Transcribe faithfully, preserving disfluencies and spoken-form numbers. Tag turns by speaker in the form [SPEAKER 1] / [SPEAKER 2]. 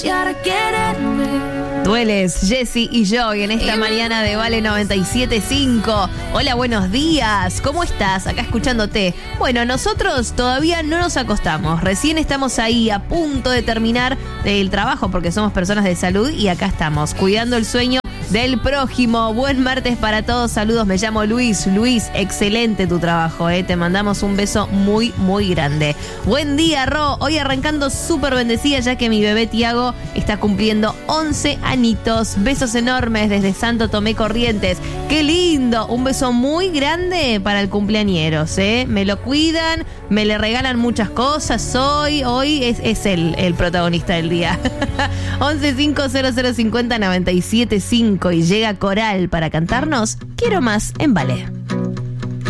[SPEAKER 1] Dueles, Jessy y Joy en esta mañana de Vale noventa y siete punto cinco. Hola, buenos días. ¿Cómo estás? Acá escuchándote. Bueno, nosotros todavía no nos acostamos. Recién estamos ahí a punto de terminar el trabajo porque somos personas de salud y acá estamos cuidando el sueño del prójimo. Buen martes para todos. Saludos, me llamo Luis. Luis, excelente tu trabajo, ¿eh? Te mandamos un beso muy, muy grande. Buen día, Ro. Hoy arrancando súper bendecida ya que mi bebé Tiago está cumpliendo once anitos. Besos enormes desde Santo Tomé, Corrientes. ¡Qué lindo! Un beso muy grande para el cumpleañeros, ¿eh? Me lo cuidan, me le regalan muchas cosas. Hoy, hoy es, es el, el protagonista del día. once cinco cero cero cincuenta noventa y siete cinco y llega Coral para cantarnos Quiero Más en Vale.